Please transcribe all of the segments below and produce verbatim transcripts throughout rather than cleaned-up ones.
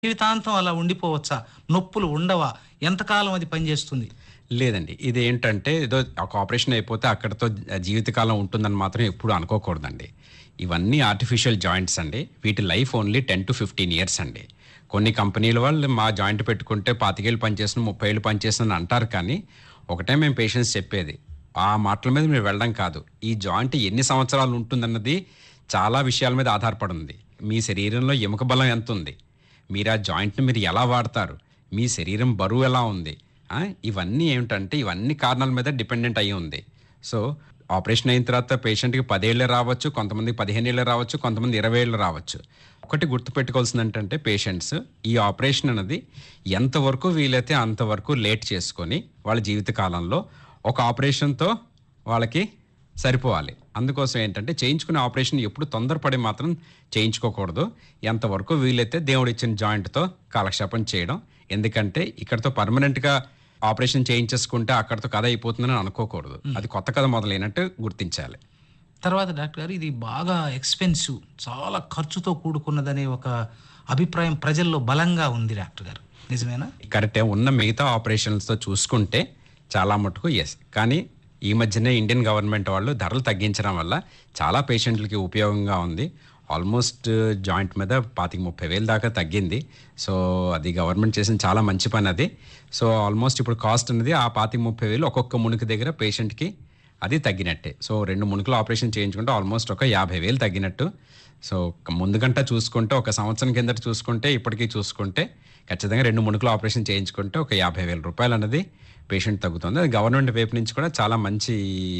జీవితాంతం అలా ఉండిపోవచ్చా? నొప్పులు ఉండవా? ఎంతకాలం అది పనిచేస్తుంది? లేదండి. ఇదేంటంటే ఏదో ఒక ఆపరేషన్ అయిపోతే అక్కడితో జీవితకాలం ఉంటుందని మాత్రం ఎప్పుడు అనుకోకూడదండి. ఇవన్నీ ఆర్టిఫిషియల్ జాయింట్స్ అండి. వీటి life only ten to fifteen years అండి. కొన్ని కంపెనీల వాళ్ళు మా జాయింట్ పెట్టుకుంటే ఇరవై ఐదు ఏళ్ళు పనిచేసిన, ముప్పై ఏళ్ళు పనిచేసిన అంటారు కానీ, ఒకటే మేము పేషెంట్స్ చెప్పేది. ఆ మాటల మీద మీరు వెళ్ళడం కాదు. ఈ జాయింట్ ఎన్ని సంవత్సరాలు ఉంటుందన్నది చాలా విషయాల మీద ఆధారపడి ఉంది. మీ శరీరంలో ఎముక బలం ఎంతుంది? మీరు ఆ జాయింట్‌ని మీరు ఎలా వాడతారు? మీ శరీరం బరువు ఎలా ఉంది? ఆ! ఇవన్నీ ఏమిటంటే ఇవన్నీ కారణాల మీద డిపెండెంట్ అయ్యి ఉంది. సో, ఆపరేషన్ అయిన తర్వాత పేషెంట్‌కి పది ఏళ్ళే రావచ్చు, కొంతమందికి పదిహేను ఏళ్ళే రావచ్చు, కొంతమంది ఇరవై ఏళ్ళు రావచ్చు. ఒకటి గుర్తుపెట్టుకోవాల్సింది ఏంటంటే పేషెంట్స్ ఈ ఆపరేషన్ అనేది ఎంతవరకు వీలైతే అంతవరకు లేట్ చేసుకొని వాళ్ళ జీవిత కాలంలో ఒక ఆపరేషన్‌తో వాళ్ళకి సరిపోవాలి. అందుకోసం ఏంటంటే చేయించుకునే ఆపరేషన్ ఎప్పుడు తొందరపడి మాత్రం చేయించుకోకూడదు. ఎంతవరకు వీలైతే దేవుడిచ్చిన జాయింట్‌తో కాలక్షేపం చేయడం. ఎందుకంటే ఇక్కడితో పర్మనెంట్‌గా ఆపరేషన్ చేయించేసుకుంటే అక్కడితో కథ అయిపోతుందని అనుకోకూడదు. అది కొత్త కథ మొదలైనట్టు గుర్తించాలి. తర్వాత డాక్టర్ గారు ఇది బాగా ఎక్స్‌పెన్సివ్, చాలా ఖర్చుతో కూడుకున్నదనే ఒక అభిప్రాయం ప్రజల్లో బలంగా ఉంది డాక్టర్ గారు. నిజమేనా? కరెక్టే. ఉన్న మిగతా ఆపరేషన్స్‌తో చూసుకుంటే చాలా మటుకు యెస్. కానీ ఈ మధ్యనే ఇండియన్ గవర్నమెంట్ వాళ్ళు ధరలు తగ్గించడం వల్ల చాలా పేషెంట్లకి ఉపయోగంగా ఉంది. ఆల్మోస్ట్ జాయింట్ మీద పాతిక ముప్పై వేలు దాకా తగ్గింది. సో, అది గవర్నమెంట్ చేసిన చాలా మంచి పని అది. సో, ఆల్మోస్ట్ ఇప్పుడు కాస్ట్ అనేది ఆ పాతిక ముప్పై వేలు ఒక్కొక్క మునుకు దగ్గర పేషెంట్‌కి అది తగ్గినట్టే. సో, రెండు మునుకులు ఆపరేషన్ చేయించుకుంటే ఆల్మోస్ట్ ఒక యాభై వేలు తగ్గినట్టు. సో, ముందు గంట చూసుకుంటే ఒక సంవత్సరం కిందట చూసుకుంటే ఇప్పటికి చూసుకుంటే ఖచ్చితంగా రెండు మునుకులు ఆపరేషన్ చేయించుకుంటే ఒక యాభై వేల రూపాయలు అన్నది పేషెంట్ తగ్గుతుంది. అది గవర్నమెంట్ వైపు నుంచి కూడా చాలా మంచి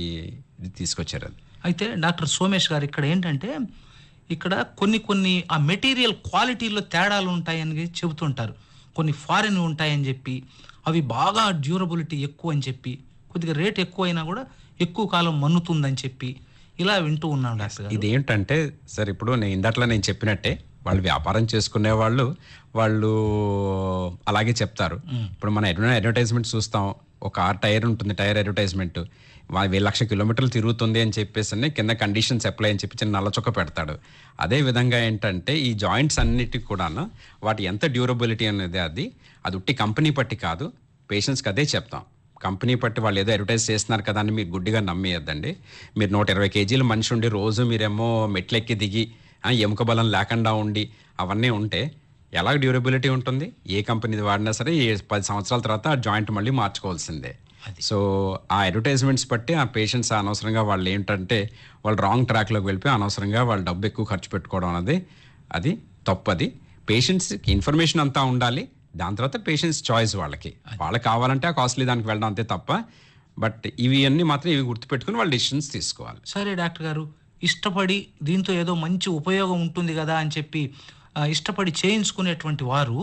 ఇది తీసుకొచ్చారు అది. అయితే డాక్టర్ సోమేష్ గారు ఇక్కడ ఏంటంటే ఇక్కడ కొన్ని కొన్ని ఆ మెటీరియల్ క్వాలిటీలో తేడాలు ఉంటాయని చెబుతుంటారు. కొన్ని ఫారిన్ ఉంటాయని చెప్పి, అవి బాగా డ్యూరబిలిటీ ఎక్కువ అని చెప్పి, కొద్దిగా రేట్ ఎక్కువైనా కూడా ఎక్కువ కాలం మన్నుతుందని చెప్పి ఇలా వింటూ ఉన్నాం డాక్టర్ గారు. ఇదేంటంటే సార్ ఇప్పుడు నేను ఇందాకలా నేను చెప్పినట్టే వాళ్ళు వ్యాపారం చేసుకునే వాళ్ళు వాళ్ళు అలాగే చెప్తారు. ఇప్పుడు మన అడ్వర్టైజ్మెంట్ చూస్తాం. ఒక ఆర్ టైర్ ఉంటుంది, టైర్ అడ్వర్టైజ్మెంట్ వెయ్యి లక్ష కిలోమీటర్లు తిరుగుతుంది అని చెప్పేసి కింద కండిషన్స్ అప్లై అని చెప్పి చిన్న నల్లచొక్క పెడతాడు. అదే విధంగా ఏంటంటే ఈ జాయింట్స్ అన్నిటికి కూడాను వాటి ఎంత డ్యూరబిలిటీ అనేది అది అది ఉట్టి కంపెనీ పట్టి కాదు, పేషెంట్స్కి అదే చెప్తాం. కంపెనీ పట్టి వాళ్ళు ఏదో అడ్వర్టైజ్ చేస్తున్నారు కదా అని మీరు గుడ్డిగా నమ్మేయద్దండి. మీరు నూట ఇరవై కేజీల మనిషి ఉండి రోజు మీరేమో మెట్లెక్కి దిగి ఎముక బలం లేకుండా ఉండి అవన్నీ ఉంటే ఎలా డ్యూరబిలిటీ ఉంటుంది? ఏ కంపెనీది వాడినా సరే ఏ పది సంవత్సరాల తర్వాత ఆ జాయింట్ మళ్ళీ మార్చుకోవాల్సిందే. సో ఆ అడ్వర్టైజ్మెంట్స్ బట్టి ఆ పేషెంట్స్ అనవసరంగా వాళ్ళు ఏంటంటే వాళ్ళు రాంగ్ ట్రాక్లోకి వెళ్ళిపోయి అనవసరంగా వాళ్ళు డబ్బు ఎక్కువ ఖర్చు పెట్టుకోవడం అనేది అది తప్పది. పేషెంట్స్కి ఇన్ఫర్మేషన్ అంతా ఉండాలి. దాని తర్వాత పేషెంట్స్ చాయిస్ వాళ్ళకి వాళ్ళకి కావాలంటే ఆ కాస్ట్లీ దానికి వెళ్ళడం అంతే తప్ప. బట్ ఇవి అన్నీ మాత్రం ఇవి గుర్తుపెట్టుకుని వాళ్ళు డిసిషన్స్ తీసుకోవాలి. సరే డాక్టర్ గారు, ఇష్టపడి దీంతో ఏదో మంచి ఉపయోగం ఉంటుంది కదా అని చెప్పి ఇష్టపడి చేయించుకునేటువంటి వారు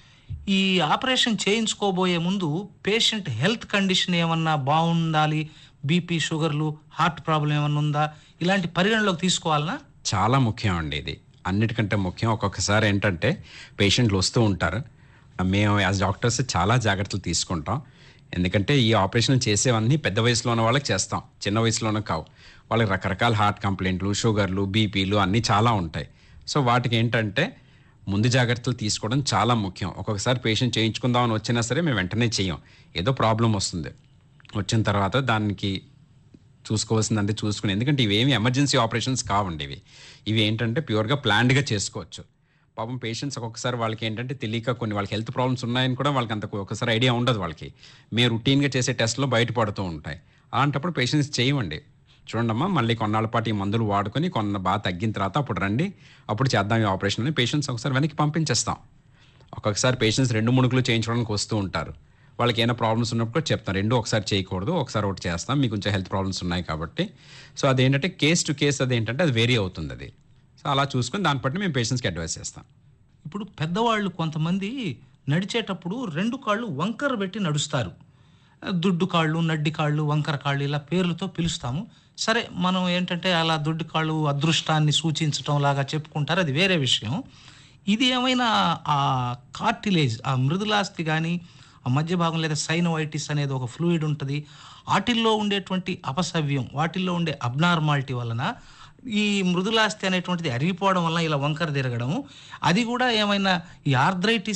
ఈ ఆపరేషన్ చేయించుకోబోయే ముందు పేషెంట్ హెల్త్ కండిషన్ ఏమన్నా బాగుండాలి, బీపీ, షుగర్లు, హార్ట్ ప్రాబ్లం ఏమన్నా ఉందా, ఇలాంటి పరిగణలోకి తీసుకోవాలనా? చాలా ముఖ్యం అండి ఇది. అన్నిటికంటే ముఖ్యం. ఒక్కొక్కసారి ఏంటంటే పేషెంట్లు వస్తూ ఉంటారు. మేము యాజ్ డాక్టర్స్ చాలా జాగ్రత్తలు తీసుకుంటాం. ఎందుకంటే ఈ ఆపరేషన్ చేసేవన్నీ పెద్ద వయసులో ఉన్న వాళ్ళకి చేస్తాం, చిన్న వయసులోనే కావు. వాళ్ళకి రకరకాల హార్ట్ కంప్లైంట్లు, షుగర్లు, బీపీలు అన్నీ చాలా ఉంటాయి. సో వాటికి ఏంటంటే ముందు జాగ్రత్తలు తీసుకోవడం చాలా ముఖ్యం. ఒక్కొక్కసారి పేషెంట్ చేయించుకుందామని వచ్చినా సరే మేము వెంటనే చేయం. ఏదో ప్రాబ్లం వస్తుంది, వచ్చిన తర్వాత దానికి చూసుకోవాల్సిందంటే చూసుకుని, ఎందుకంటే ఇవేమి ఎమర్జెన్సీ ఆపరేషన్స్ కావండి. ఇవి ఇవి ఏంటంటే ప్యూర్గా ప్లాన్డ్గా చేసుకోవచ్చు. పాపం పేషెంట్స్ ఒక్కొక్కసారి వాళ్ళకి ఏంటంటే తెలియక కొన్ని వాళ్ళకి హెల్త్ ప్రాబ్లమ్స్ ఉన్నాయని కూడా వాళ్ళకి అంత ఒక్కసారి ఐడియా ఉండదు. వాళ్ళకి మేము రొటీన్గా చేసే టెస్ట్లో బయటపడుతూ ఉంటాయి. అలాంటప్పుడు పేషెంట్స్ చేయమండి, చూడండమ్మా మళ్ళీ కొన్నాళ్ళ పాటు ఈ మందులు వాడుకొని కొన్న బాగా తగ్గిన తర్వాత అప్పుడు రండి, అప్పుడు చేద్దాం ఈ ఆపరేషన్ అని పేషెంట్స్ ఒకసారి వెనక్కి పంపించేస్తాం. ఒక్కొక్కసారి పేషెంట్స్ రెండు మునుకులు చేయించడానికి వస్తూ ఉంటారు. వాళ్ళకి ఏమైనా ప్రాబ్లమ్స్ ఉన్నప్పుడు చెప్తాం, రెండు ఒకసారి చేయకూడదు, ఒకసారి ఒకటి చేస్తాం, మీకు కొంచెం హెల్త్ ప్రాబ్లమ్స్ ఉన్నాయి కాబట్టి. సో అదేంటంటే కేస్ టు కేస్ అది ఏంటంటే అది వేరీ అవుతుంది. అది సో అలా చూసుకొని దాన్ని బట్టి మేము పేషెంట్స్కి అడ్వైస్ చేస్తాం. ఇప్పుడు పెద్దవాళ్ళు కొంతమంది నడిచేటప్పుడు రెండు కాళ్ళు వంకర పెట్టి నడుస్తారు. దుడ్డు కాళ్ళు, నడ్డి కాళ్ళు, వంకర కాళ్ళు ఇలా పేర్లతో పిలుస్తాము. సరే, మనం ఏంటంటే అలా దుడ్డు కాళ్ళు అదృష్టాన్ని సూచించటం లాగా చెప్పుకుంటారు, అది వేరే విషయం. ఇది ఏమైనా ఆ కార్టిలేజ్, ఆ మృదులాస్థి కానీ ఆ మధ్య భాగం లేదా సైనోవైటిస్ అనేది ఒక ఫ్లూయిడ్ ఉంటుంది, వాటిల్లో ఉండేటువంటి అపసవ్యం, వాటిల్లో ఉండే అబ్నార్మాలిటీ వలన ఈ మృదులాస్థి అనేటువంటిది అరిగిపోవడం వల్ల ఇలా వంకర తిరగడం, అది కూడా ఏమైనా ఈ ఆర్థరైటిస్